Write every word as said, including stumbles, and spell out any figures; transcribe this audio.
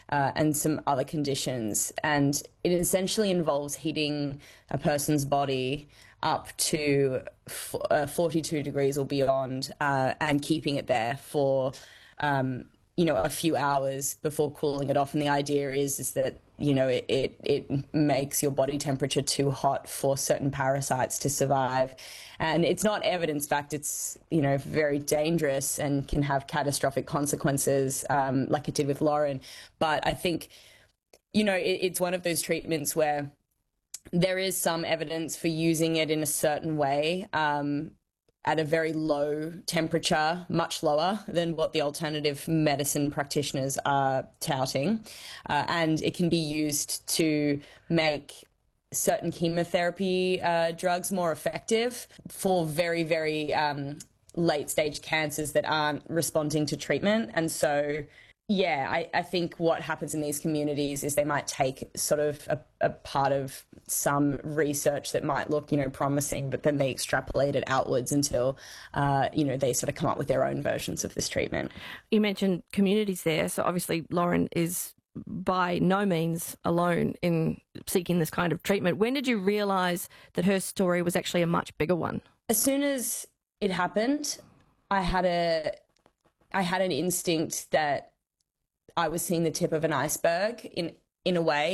uh, and some other conditions. And it essentially involves heating a person's body up to f- uh, forty-two degrees or beyond, uh, and keeping it there for um, you know, a few hours before cooling it off. And the idea is is that, you know, it, it, it makes your body temperature too hot for certain parasites to survive. And it's not evidence-backed. It's, you know, very dangerous and can have catastrophic consequences, um, like it did with Lauren. But I think, you know, it, it's one of those treatments where there is some evidence for using it in a certain way, um, at a very low temperature, much lower than what the alternative medicine practitioners are touting. Uh, and it can be used to make certain chemotherapy uh, drugs more effective for very, very um, late stage cancers that aren't responding to treatment. And so, yeah, I, I think what happens in these communities is they might take sort of a, a part of some research that might look, you know, promising, but then they extrapolate it outwards until, uh, you know, they sort of come up with their own versions of this treatment. You mentioned communities there. So obviously Lauren is by no means alone in seeking this kind of treatment. When did you realise that her story was actually a much bigger one? As soon as it happened, I had a, I had an instinct that I was seeing the tip of an iceberg in, in a way.